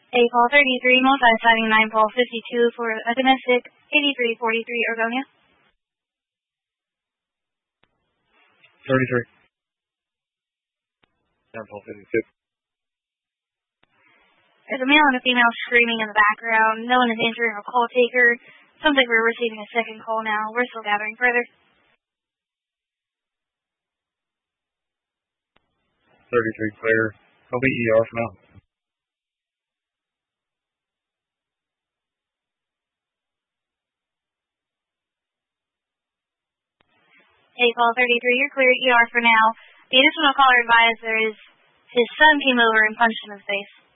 A call 33, multi-siding 9 call 52 for a domestic 8343 Ergonia. 33. 9 call 52. There's a male and a female screaming in the background. No one is answering a call taker. Sounds like we're receiving a second call now. We're still gathering further. 33 clear. I'll be ER for now. A call 33, you're clear ER for now. The additional caller advised his son came over and punched him in the face.